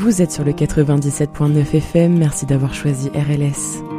Vous êtes sur le 97.9 FM, merci d'avoir choisi RLS.